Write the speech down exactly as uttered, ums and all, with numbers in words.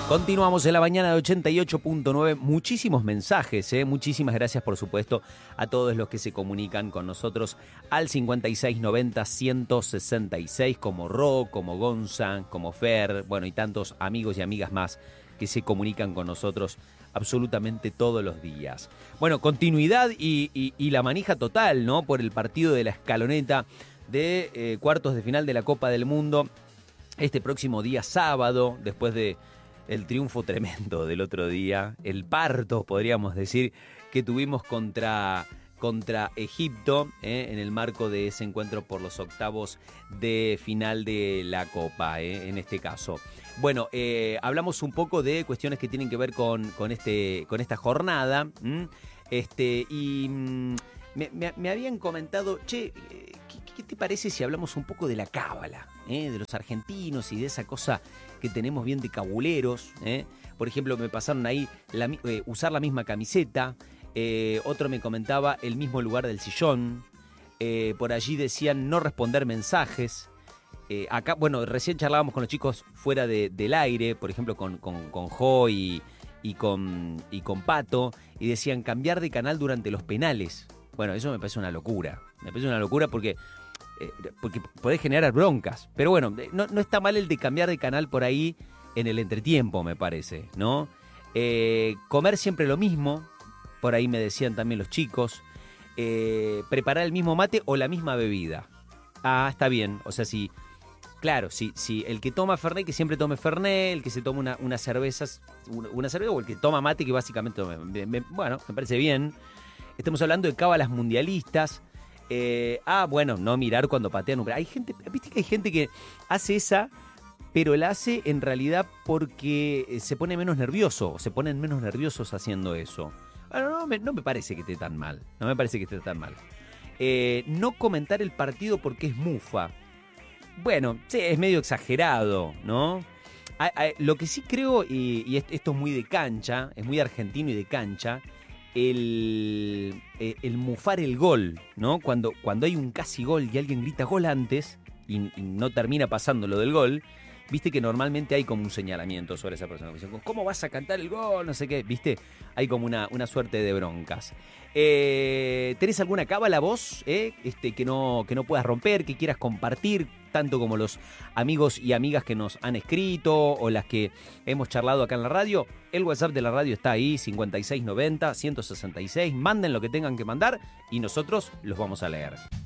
Continuamos en la mañana de ochenta y ocho punto nueve. Muchísimos mensajes, ¿eh? Muchísimas gracias, por supuesto, a todos los que se comunican con nosotros al cincuenta y seis noventa ciento sesenta y seis, como Ro, como Gonza, como Fer, bueno, y tantos amigos y amigas más que se comunican con nosotros absolutamente todos los días. Bueno, continuidad y, y, y la manija total, ¿no? Por el partido de la escaloneta de eh, cuartos de final de la Copa del Mundo este próximo día sábado, después de el triunfo tremendo del otro día, el parto, podríamos decir, que tuvimos contra, contra Egipto, eh, en el marco de ese encuentro por los octavos de final de la Copa, eh, en este caso. Bueno, eh, hablamos un poco de cuestiones que tienen que ver con, con, este, con esta jornada, ¿m? este y mm, me, me, me habían comentado, che, ¿qué, ¿qué te parece si hablamos un poco de la cábala, eh, de los argentinos y de esa cosa que tenemos bien de cabuleros, ¿eh? Por ejemplo, me pasaron ahí la, eh, usar la misma camiseta, eh, otro me comentaba el mismo lugar del sillón, eh, por allí decían no responder mensajes. Eh, acá, bueno, recién charlábamos con los chicos fuera de, del aire, por ejemplo, con, con, con Jo y, y, con, y con Pato, y decían cambiar de canal durante los penales. Bueno, eso me parece una locura, me parece una locura porque... Eh, porque podés generar broncas. Pero bueno, no, no está mal el de cambiar de canal por ahí en el entretiempo, me parece, ¿no? Eh, comer siempre lo mismo, por ahí me decían también los chicos. Eh, preparar el mismo mate o la misma bebida. Ah, está bien. O sea, si... Claro, si, si el que toma Fernet, que siempre tome Fernet, el que se toma una, una cerveza, una, una cerveza, o el que toma mate, que básicamente tome... Me, me, bueno, me parece bien. Estamos hablando de cábalas mundialistas. Eh, ah, bueno, no mirar cuando patean un... Hay gente, viste que hay gente que hace esa, pero la hace en realidad porque se pone menos nervioso, o se ponen menos nerviosos haciendo eso. Bueno, no me, no me parece que esté tan mal, no me parece que esté tan mal. Eh, no comentar el partido porque es mufa. Bueno, sí, es medio exagerado, ¿no? A, a, lo que sí creo, y, y esto es muy de cancha, es muy argentino y de cancha, El, el mufar el gol, ¿no? Cuando, cuando hay un casi gol y alguien grita gol antes y, y no termina pasando lo del gol, viste que normalmente hay como un señalamiento sobre esa persona. ¿Cómo vas a cantar el gol? No sé qué, viste, hay como una, una suerte de broncas. Eh, ¿Tenés alguna cábala vos, eh? este, que, no, que no puedas romper, que quieras compartir, tanto como los amigos y amigas que nos han escrito o las que hemos charlado acá en la radio? El WhatsApp de la radio está ahí, cincuenta y seis noventa ciento sesenta y seis. Manden lo que tengan que mandar y nosotros los vamos a leer.